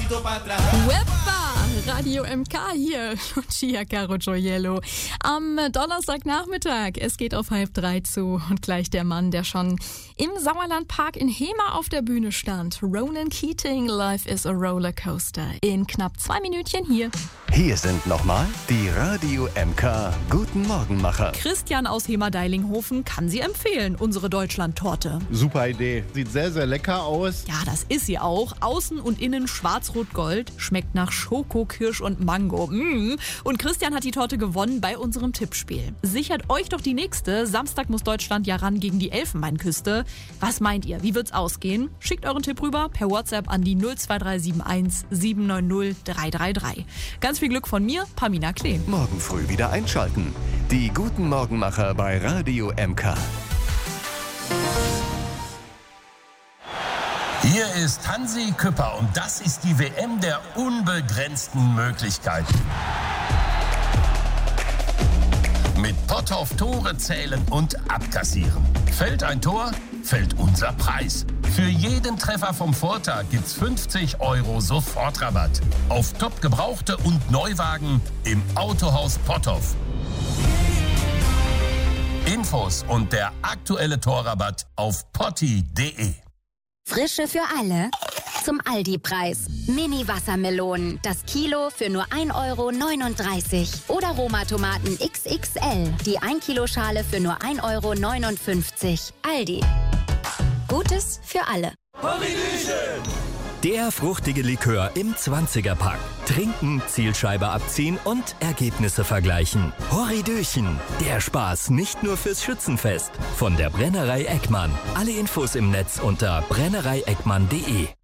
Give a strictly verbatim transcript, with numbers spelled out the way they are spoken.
Webba, Radio M K hier, Lucia Caro Gioiello. Am Donnerstagnachmittag, es geht auf halb drei zu und gleich der Mann, der schon im Sauerlandpark in Hema auf der Bühne stand. Ronan Keating, Life is a Rollercoaster. In knapp zwei Minütchen hier. Hier sind nochmal die Radio M K Guten Morgenmacher. Christian aus Hema-Deilinghofen kann sie empfehlen, unsere Deutschland-Torte. Super Idee. Sieht sehr, sehr lecker aus. Ja, das ist sie auch. Außen und innen schwarz-rot-gold. Schmeckt nach Schoko, Kirsch und Mango. Mm. Und Christian hat die Torte gewonnen bei unserem Tippspiel. Sichert euch doch die nächste. Samstag muss Deutschland ja ran gegen die Elfenbeinküste. Was meint ihr? Wie wird's ausgehen? Schickt euren Tipp rüber per WhatsApp an die null zwei drei sieben eins sieben neun null drei drei drei. Ganz viel Glück von mir, Pamina Klee. Morgen früh wieder einschalten. Die Guten Morgenmacher bei Radio M K. Hier ist Hansi Küpper und das ist die W M der unbegrenzten Möglichkeiten. Mit Potthoff Tore zählen und abkassieren. Fällt ein Tor, fällt unser Preis. Für jeden Treffer vom Vortag gibt's fünfzig Euro Sofortrabatt. Auf top gebrauchte und Neuwagen im Autohaus Potthoff. Infos und der aktuelle Torrabatt auf potti punkt de. Frische für alle zum Aldi-Preis. Mini-Wassermelonen, das Kilo für nur ein Euro neununddreißig. Oder Roma-Tomaten X X L, die ein Kilo Schale für nur ein Euro neunundfünfzig. Aldi. Gutes für alle. Der fruchtige Likör im zwanziger-Pack. Trinken, Zielscheibe abziehen und Ergebnisse vergleichen. Horridöchen, der Spaß nicht nur fürs Schützenfest. Von der Brennerei Eckmann. Alle Infos im Netz unter brennerei eckmann punkt de.